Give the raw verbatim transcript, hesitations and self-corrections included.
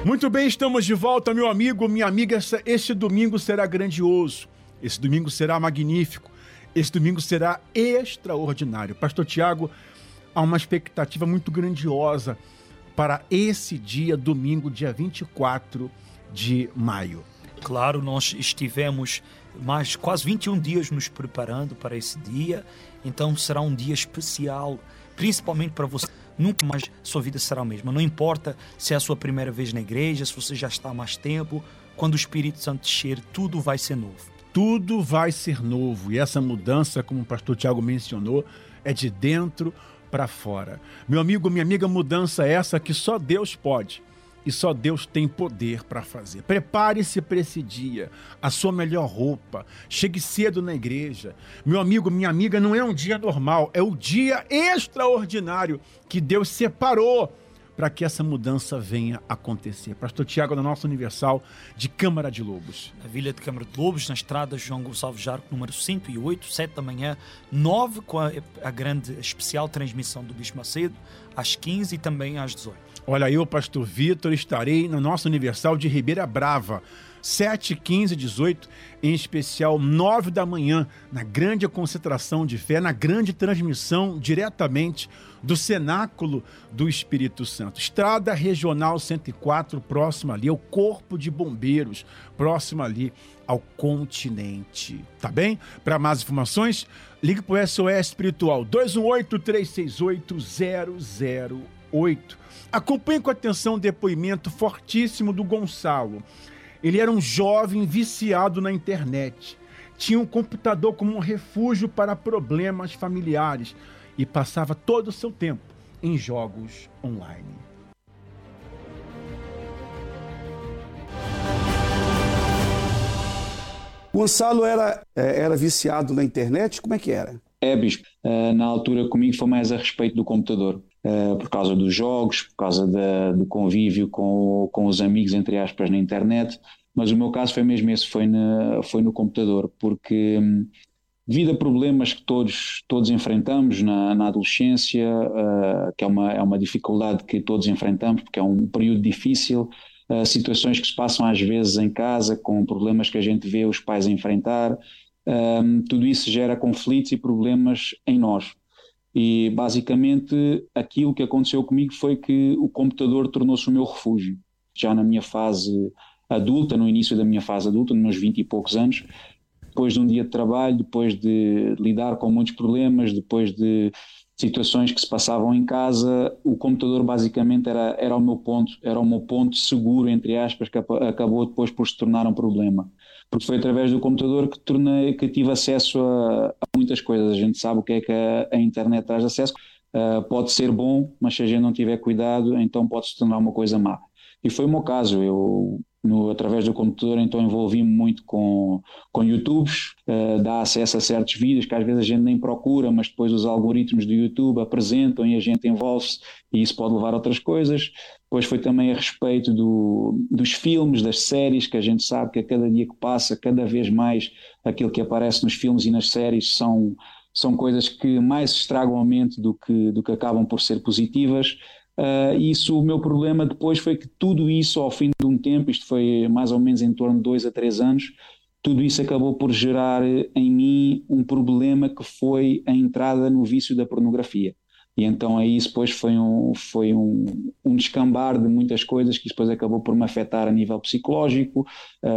Muito bem, estamos de volta, meu amigo, minha amiga. Esse domingo será grandioso, esse domingo será magnífico, esse domingo será extraordinário. Pastor Tiago, há uma expectativa muito grandiosa para esse dia, domingo, dia vinte e quatro de maio. Claro, nós estivemos mais quase vinte e um dias nos preparando para esse dia, então será um dia especial, principalmente para você. Nunca mais sua vida será a mesma. Não importa se é a sua primeira vez na igreja, se você já está há mais tempo, quando o Espírito Santo descer, tudo vai ser novo. Tudo vai ser novo. E essa mudança, como o pastor Tiago mencionou, é de dentro para fora. Meu amigo, minha amiga, mudança é essa que só Deus pode. E só Deus tem poder para fazer. Prepare-se para esse dia, a sua melhor roupa, chegue cedo na igreja. Meu amigo, minha amiga, não é um dia normal, é o dia extraordinário que Deus separou para que essa mudança venha acontecer. Pastor Tiago, da nossa Universal de Câmara de Lobos. Na Vila de Câmara de Lobos, na estrada João Gonçalves Jarco, número cento e oito, sete da manhã, nove, com a, a grande especial transmissão do Bispo Macedo, às quinze e também às dezoito. Olha, eu, pastor Vitor, estarei na nossa Universal de Ribeira Brava, sete, quinze e dezoito, em especial nove da manhã, na grande concentração de fé, na grande transmissão diretamente do Cenáculo do Espírito Santo. Estrada Regional cento e quatro, próximo ali ao Corpo de Bombeiros, próximo ali ao Continente. Tá bem? Para mais informações, ligue para o S O S Espiritual dois um oito, três seis oito, zero zero oito. Acompanhe com atenção o depoimento fortíssimo do Gonçalo. Ele era um jovem viciado na internet. Tinha um computador como um refúgio para problemas familiares e passava todo o seu tempo em jogos online. Gonçalo era, era viciado na internet? Como é que era? É, bispo. Uh, na altura comigo foi mais a respeito do computador. Uh, por causa dos jogos, por causa da, do convívio com, com os amigos, entre aspas, na internet, mas o meu caso foi mesmo esse, foi, na, foi no computador, porque hum, devido a problemas que todos, todos enfrentamos na, na adolescência, uh, que é uma, é uma dificuldade que todos enfrentamos, porque é um período difícil, uh, situações que se passam às vezes em casa, com problemas que a gente vê os pais a enfrentar, um, tudo isso gera conflitos e problemas em nós. E basicamente aquilo que aconteceu comigo foi que o computador tornou-se o meu refúgio. Já na minha fase adulta, no início da minha fase adulta, nos meus vinte e poucos anos, depois de um dia de trabalho, depois de lidar com muitos problemas, depois de situações que se passavam em casa, o computador basicamente era, era o meu ponto, era o meu ponto seguro, entre aspas, que acabou depois por se tornar um problema. Porque foi através do computador que, tornei, que tive acesso a, a muitas coisas. A gente sabe o que é que a, a internet traz acesso. Uh, pode ser bom, mas se a gente não tiver cuidado, então pode se tornar uma coisa má. E foi o meu caso. Eu, no, através do computador, então envolvi-me muito com, com YouTubes, uh, dá acesso a certos vídeos que às vezes a gente nem procura, mas depois os algoritmos do YouTube apresentam e a gente envolve-se e isso pode levar a outras coisas. Depois foi também a respeito do, dos filmes, das séries, que a gente sabe que a cada dia que passa, cada vez mais aquilo que aparece nos filmes e nas séries são, são coisas que mais estragam a mente do que, do que acabam por ser positivas. Uh, isso, o meu problema depois foi que tudo isso, ao fim de um tempo, isto foi mais ou menos em torno de dois a três anos, tudo isso acabou por gerar em mim um problema que foi a entrada no vício da pornografia. E então aí isso depois foi, um, foi um, um descambar de muitas coisas que depois acabou por me afetar a nível psicológico, uh,